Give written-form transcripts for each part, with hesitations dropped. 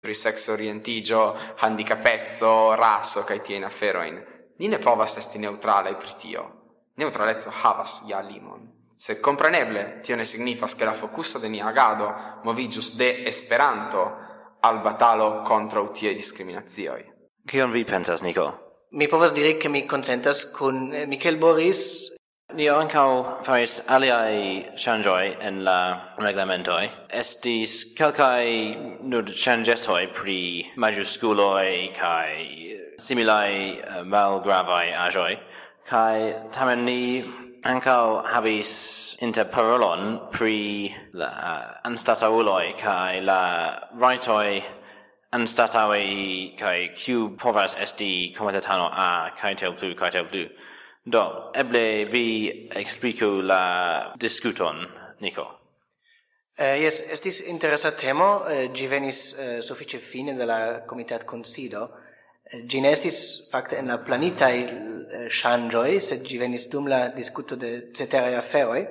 pri sex orientigio, handicapezzo, raso kaj tiajn aferojn. Ni ne povas esti neutralaj pri tio. Neutraleco havas ja limon. Sed compreneble, tio ne signifas che la focuso de nia agado movigius de Esperanto al batalo contra tie discriminazioi. Kion vi pensas, Nico? Mi povas diri che mi consentas con Michael Boris. Ni ankaŭ faris aliaj ŝanĝoj en la reglamentoj. Estis kelkaj ŝanĝetoj pri majuskuloj kaj similaj malgravaj aĵoj. Kaj tamen ni ankaŭ havis interparolon pri la anstataŭuloj kaj la rajtoj anstataŭe kaj kiu povas esti komitatano A kaj tel plu. Do, eble vi explicu la discuton, Nico. Yes, estis interesa temo, gi venis sufiĉe fine de la comitat consido. Gi ne estis fakte en la planitaj ŝanĝoj, sed gi venis dum la diskuto de ceteraj aferoj.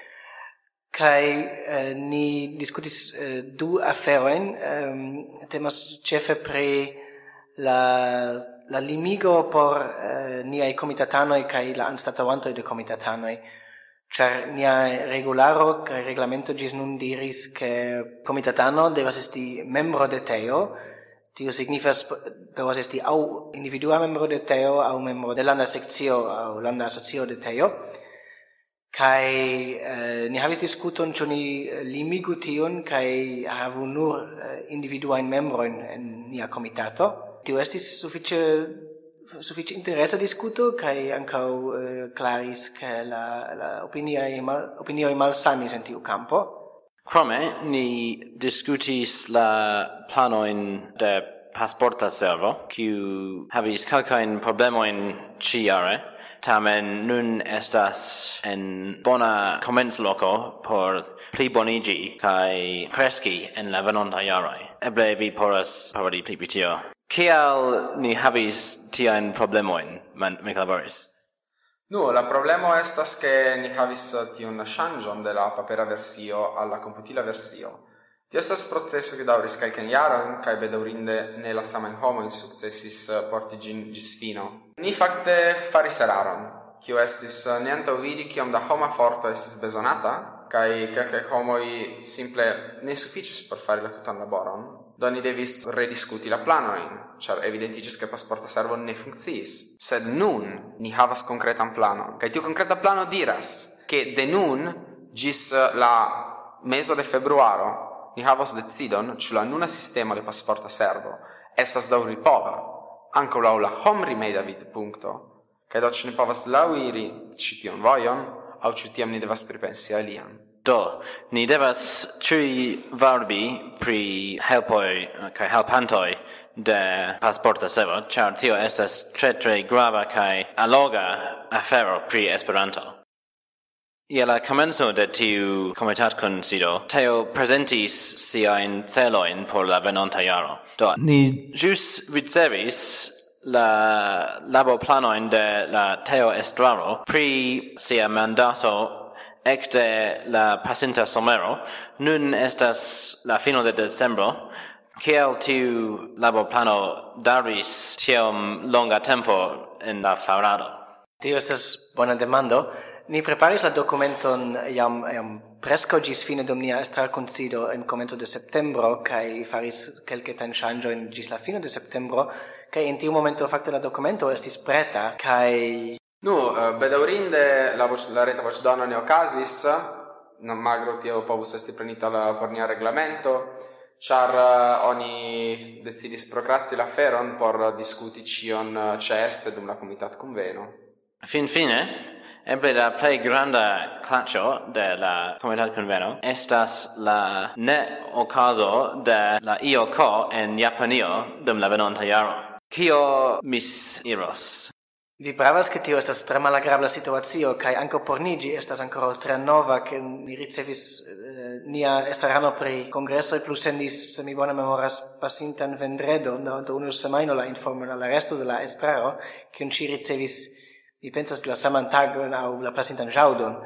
Kaj ni diskutis du aferojn, temas ĉefe pri la limigo por niai comitatanoi kai la anstataŭantoj de comitatanoi, ĉar nia regularo kaj reglamento ĝis nun diris ke comitatano devas esti membro de teo. Tio signifas povas esti aŭ individua membro de teo aŭ membro de landa sekcio aŭ landa asocio de teo. Kai ni havis diskuton ĉu ni limigu tion kaj havu nur individuajn membrojn en nia komitato. Tio estis sufiĉe interesa diskuto kaj ankaŭ klaris ke la opinioj malsamis en tiu kampo. Krome ni diskutis la planojn de pasporta servo, kiu havis kelkajn problemojn ĉiujare. Tamen nun estas en bona komencloko por pliboniĝi kaj kreski en la venontaj jaroj. Eble vi povas paroli pli pri tio. Kial ni havis tiajn problemojn, Michael Boris? La problemo estas ke ni havis tiun ŝanĝon de la papera versio al la komputila versio. Tio estas proceso kiu daŭris kelkajn jarojn kaj bedaŭrinde ne la samajn homojn sukcesis porti ĝin ĝis fino. Ni fakte faris eraron, kiu estis ne antaŭvidi kiom da homa forto estis bezonata kaj kelkaj homoj simple ne sufiĉis por fari la tutan laboron. Do ni devis rediskuti la planojn, ĉar evidentiĝis ke pasporta servo ne funkciis. Sed nun ni havas konkretan planon, kaj tiu konkreta plano diras ke de nun ĝis la mezo de februaro ni havas decidon ĉu la nuna sistemo de pasporta servo estas daŭripova ankaŭ laŭ la homrimeda vidpunkto, kaj do ĉu ni povas laŭiri ĉi tiun vojon aŭ ĉu tiam ni devas pripensi alian. Do, ni devas ĉiuj varbi pri helpoj kaj helpantoj de pasporta servo, ĉar tio estas tre grava kaj alloga afero pri Esperanto. Je la komenco de tiu komitatkunsido, Teo prezentis siajn celojn por la venonta jaro. Do, ni ĵus ricevis la laborplanojn de la Teo Estraro pri sia mandato ekde la pasinta somero. Nun estas la fino de decembro. Kiel tiu laborplano daŭris tiom longa tempo en la farado? Tio estas bona demando. Ni preparis la dokumenton jam preskaŭ ĝis fine dum nia estrarkunsido en komenco de septembro kaj faris kelkajn ŝanĝojn ĝis la fino de septembro, kaj en tiu momento fakte la dokumento estis preta kaj bedaŭrinde la reta voĉdono ne okazis, malgraŭ tio povus esti prenita por nia reglamento, ĉar oni decidis prokrasti la aferon por diskuti ĉion ĉeeste dum la komitatkunveno. Finfine, eble la plej granda klaĉo de la komitatkunveno estas la ne-okazo de la IOK en Japanio dum la venonta jaro. Kio misiros? Vi pravas ke tio estas tre malagrabla situacio kaj ankaŭ por ni ĝi estas ankoraŭ tre nova, ke ni ricevis nia estrarano pri kongresoj plus sendis, se mi bone memoras, pasintan vendredon do unu semajno la informon al la resto de la estraro, kiun ŝi ricevis, mi pensas, la saman tagon aŭ la pasintan ĵaŭdon.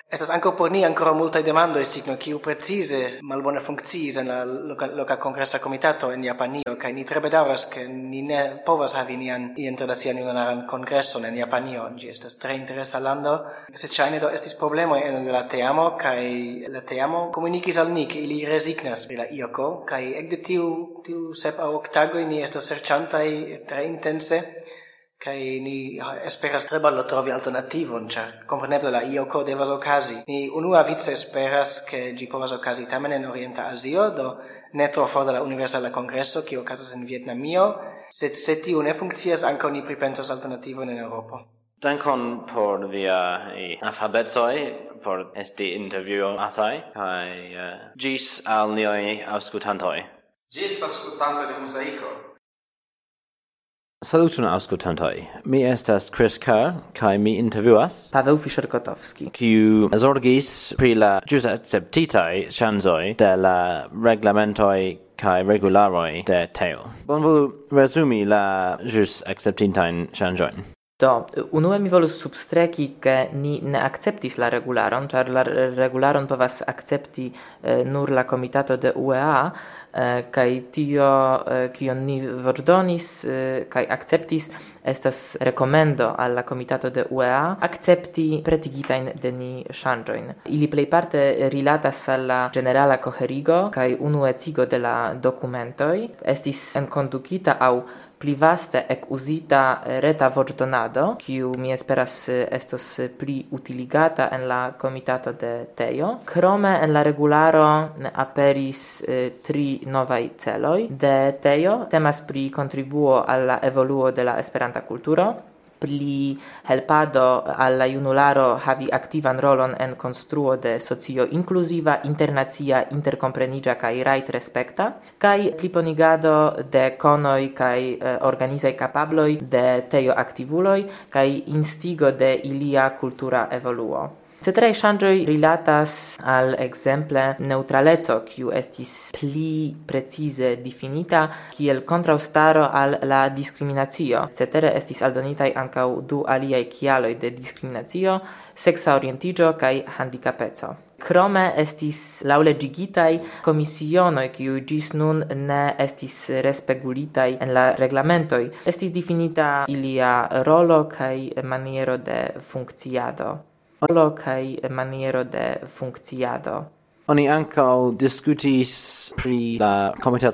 Estas anche por ni ancora multaj demandoj, signo kiu precize malbone funkciis en la loka kongresa komitato en Japanio, kaj ni tre bedaŭras, ke ni ne povas havi nian internacian junaran kongreson en Japanio. Ĝi estas tre interesa lando, sed ŝajne do estis problemoj en la teamo, kaj la teamo komunikis al ni, ke ili rezignas pri la IOKO, kaj ekde tiu 7 aŭ 8 tagoj ni estas serĉantaj tre intense, kai ni esperas tre ballo trovi alternativon, ĉar kompreneble la IOKO devas okazi. Ni unua vice esperas ke ĝi povas okazi tamen en Orienta Azio, do ne tro for de la Universala Kongreso, kiu okazas en Vietnamio, sed se tiu ne funkcias, ankaŭ ni pripensas alternativon en Eŭropo. Dankon por via alfabetoj, por esti intervjuo asaj, kaj ĝis al niaj aŭskultantoj. Ĝis aŭskultantoj de Muzaiko. Salutun aŭskultantoj. Mi estas Chris Kerr, kaj mi intervjuas Paweł Fischer-Kotowski, kiu zorgis pri la ĵus akceptitaj ŝanĝoj de la reglamentoj kaj regularoj de Teo. Bonvolu resumi la ĵus akceptitajn ŝanĝojn. Do, unue mi volus substreki, ke ni ne akceptis la regularon, ĉar la regularon povas akcepti nur la komitato de UEA, kaj tio, kion ni voĉdonis kaj akceptis, estas rekomendo al la komitato de UEA akcepti pretigitajn de ni ŝanĝojn. Ili plejparte rilatas al la ĝenerala koherigo kaj unuecigo de la dokumentoj. Estis enkondukita aŭ pli vaste ekuzita reta voĉdonado, kiu mi esperas estos pli utiligata en la komitato de Teo. Krome en la regularo aperis 3 novaj celoj de Teo. Temas pri kontribuo al la evoluo de la Esperanta kulturo, pli helpado al la junularo havi aktivan rolon en konstruo de socio inkluziva, internacia, interkompreniĝa kaj rajt-respekta, kaj pliponigado de konoj kaj organizaj kapabloj de Teo aktivuloj kaj instigo de ilia kultura evoluo. Ceteraj ŝanĝoj rilatas al ekzemple neŭtraleco, kiu estis pli precize difinita kiel kontraŭstaro al la diskriminacio. Cetere estis aldonitaj ankaŭ 2 aliaj kialoj de diskriminacio: seksa orientiĝo kaj handikapeco. Krome estis laŭleĝigitaj komisionoj, kiuj ĝis nun ne estis respegulitaj en la reglamentoj. Estis difinita ilia rolo kaj maniero de funkciado. Oni ankaŭ diskutis pri la komitato